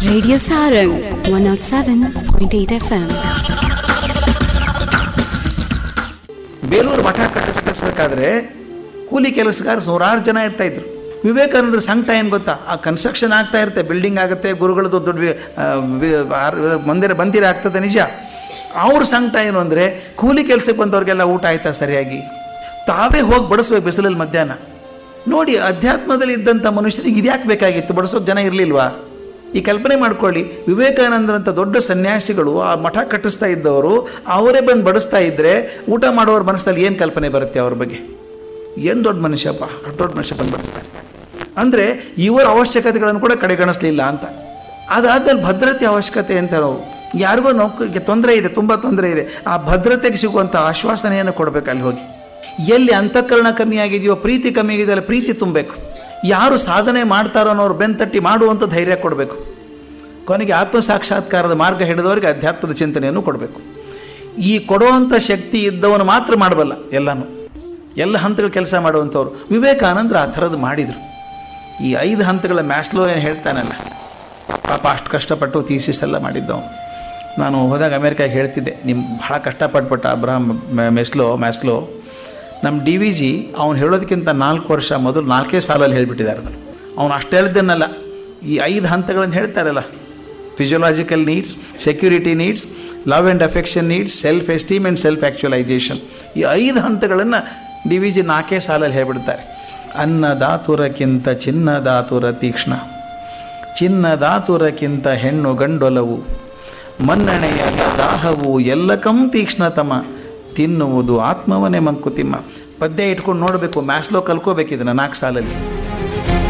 Radio Sarang 107.8 FM. Belur ಮಠ ಕಟ್ಟಿಸ್ಬೇಕಾದ್ರೆ ಕೂಲಿ ಕೆಲಸಗಾರ ನೂರಾರು ಜನ ಇರ್ತಾ ಇದ್ರು. ವಿವೇಕಾನಂದರ ಸಂಕಟ ಏನು ಗೊತ್ತಾ, ಆ ಕನ್ಸ್ಟ್ರಕ್ಷನ್ ಆಗ್ತಾ ಇರುತ್ತೆ, ಬಿಲ್ಡಿಂಗ್ ಆಗುತ್ತೆ, ಗುರುಗಳದ್ದು ದೊಡ್ಡ ಮಂದಿರ ಆಗ್ತದೆ ನಿಜ. ಅವ್ರ ಸಂಕಟ ಏನು ಅಂದರೆ ಕೂಲಿ ಕೆಲಸಕ್ಕೆ ಬಂದವ್ರಿಗೆಲ್ಲ ಊಟ ಆಯ್ತಾ ಸರಿಯಾಗಿ, ತಾವೇ ಹೋಗಿ ಬಡಿಸ್ಬೇಕು ಬಿಸಿಲಲ್ಲಿ ಮಧ್ಯಾಹ್ನ. ನೋಡಿ, ಅಧ್ಯಾತ್ಮದಲ್ಲಿ ಇದ್ದಂಥ ಮನುಷ್ಯರಿಗೆ ಇದ್ಯಾಕೆ ಬೇಕಾಗಿತ್ತು, ಬಡಿಸೋಕೆ ಜನ ಇರಲಿಲ್ವಾ? ಈ ಕಲ್ಪನೆ ಮಾಡ್ಕೊಳ್ಳಿ, ವಿವೇಕಾನಂದರಂಥ ದೊಡ್ಡ ಸನ್ಯಾಸಿಗಳು ಆ ಮಠ ಕಟ್ಟಿಸ್ತಾ ಇದ್ದವರು ಅವರೇ ಬಂದು ಬಡಿಸ್ತಾ ಇದ್ದರೆ ಊಟ ಮಾಡೋರ ಮನಸ್ಸಲ್ಲಿ ಏನು ಕಲ್ಪನೆ ಬರುತ್ತೆ ಅವ್ರ ಬಗ್ಗೆ? ಏನು ದೊಡ್ಡ ಮನುಷ್ಯಪ್ಪ, ಅಷ್ಟು ದೊಡ್ಡ ಮನುಷ್ಯ ಬಂದು ಬಡಿಸ್ತಾ ಇರ್ತಾರೆ ಅಂದರೆ ಇವರ ಅವಶ್ಯಕತೆಗಳನ್ನು ಕೂಡ ಕಡೆಗಣಿಸಲಿಲ್ಲ ಅಂತ. ಅದಾದ್ಮೇಲೆ ಭದ್ರತೆ ಅವಶ್ಯಕತೆ ಅಂತ ನಾವು ಯಾರಿಗೋ ನೌಕರಿಗೆ ತೊಂದರೆ ಇದೆ, ತುಂಬ ತೊಂದರೆ ಇದೆ, ಆ ಭದ್ರತೆಗೆ ಸಿಗುವಂಥ ಆಶ್ವಾಸನೆಯನ್ನು ಕೊಡಬೇಕು. ಅಲ್ಲಿ ಹೋಗಿ ಎಲ್ಲಿ ಅಂತಃಕರಣ ಕಮ್ಮಿ ಆಗಿದೆಯೋ, ಪ್ರೀತಿ ಕಮ್ಮಿ ಆಗಿದೆಯಲ್ಲ, ಪ್ರೀತಿ ತುಂಬಬೇಕು. ಯಾರು ಸಾಧನೆ ಮಾಡ್ತಾರೋ ಅನ್ನೋರು ಬೆನ್ತಟ್ಟಿ ಮಾಡುವಂಥ ಧೈರ್ಯ ಕೊಡಬೇಕು. ಕೊನೆಗೆ ಆತ್ಮಸಾಕ್ಷಾತ್ಕಾರದ ಮಾರ್ಗ ಹಿಡಿದವರಿಗೆ ಅಧ್ಯಾತ್ಮದ ಚಿಂತನೆಯನ್ನು ಕೊಡಬೇಕು. ಈ ಕೊಡುವಂಥ ಶಕ್ತಿ ಇದ್ದವನು ಮಾತ್ರ ಮಾಡಬಲ್ಲ ಎಲ್ಲನೂ, ಎಲ್ಲ ಹಂತಗಳು ಕೆಲಸ ಮಾಡುವಂಥವ್ರು. ವಿವೇಕಾನಂದರು ಆ ಥರದ್ದು ಮಾಡಿದರು. ಈ 5 ಹಂತಗಳ ಮ್ಯಾಸ್ಲೋ ಏನು ಹೇಳ್ತಾನಲ್ಲ, ಪಾಪ ಅಷ್ಟು ಕಷ್ಟಪಟ್ಟು ಥೀಸಿಸ್ ಎಲ್ಲ ಮಾಡಿದ್ದವನು. ನಾನು ಹೋದಾಗ ಅಮೇರಿಕಾಗೆ ಹೇಳ್ತಿದ್ದೆ, ನಿಮ್ಮ ಭಾಳ ಕಷ್ಟಪಟ್ಬಿಟ್ಟ ಅಬ್ರಹಾಂ ಮ್ಯಾಸ್ಲೋ. ನಮ್ಮ DVG ಅವ್ನು ಹೇಳೋದಕ್ಕಿಂತ 4 ವರ್ಷ ಮೊದಲು 4 ಸಾಲಲ್ಲಿ ಹೇಳಿಬಿಟ್ಟಿದ್ದಾರೆ. ಅವನು ಅಷ್ಟು ಹೇಳಿದ್ದನ್ನಲ್ಲ, ಈ 5 ಹಂತಗಳನ್ನು ಹೇಳ್ತಾರಲ್ಲ, physiological needs, security needs, love and affection needs, self esteem and self ಆ್ಯಕ್ಚುಲೈಜೇಷನ್, ಈ 5 ಹಂತಗಳನ್ನು DVG 4 ಸಾಲಲ್ಲಿ ಹೇಳಿಬಿಡ್ತಾರೆ. ಅನ್ನದಾತುರಕ್ಕಿಂತ ಚಿನ್ನದಾತುರ ತೀಕ್ಷ್ಣ, ಚಿನ್ನದಾತುರಕ್ಕಿಂತ ಹೆಣ್ಣು ಗಂಡೊಲವು, ಮನ್ನಣೆಯ ದಾಹವು ಎಲ್ಲಕಂ ತೀಕ್ಷ್ಣತಮ, ತಿನ್ನುವುದು ಆತ್ಮವನೇ ಮಂಕುತಿಮ್ಮ. ಪದ್ಯ ಇಟ್ಕೊಂಡು ನೋಡಬೇಕು, ಮ್ಯಾಸ್ಲೋ ಕಲ್ಕೋಬೇಕಿದನ್ನು 4 ಸಾಲಲ್ಲಿ.